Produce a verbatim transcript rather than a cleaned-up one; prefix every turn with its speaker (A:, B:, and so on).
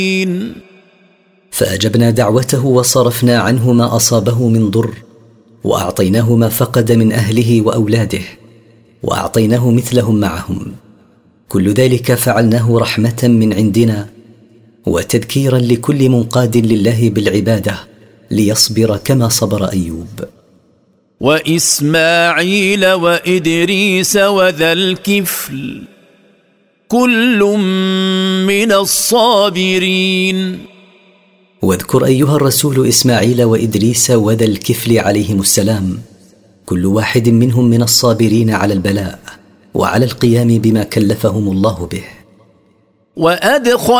A: فأجبنا دعوته وصرفنا عنه ما أصابه من ضر، وأعطيناه ما فقد من أهله وأولاده، وأعطيناه مثلهم معهم. كل ذلك فعلناه رحمة من عندنا وتذكيرا لكل منقاد لله بالعبادة ليصبر كما صبر أيوب.
B: وإسماعيل وإدريس وذا الكفل كل من الصابرين.
A: واذكر أيها الرسول إسماعيل وإدريس وذا الكفل عليهم السلام، كل واحد منهم من الصابرين على البلاء وعلى القيام بما كلفهم الله به.
B: وأدخل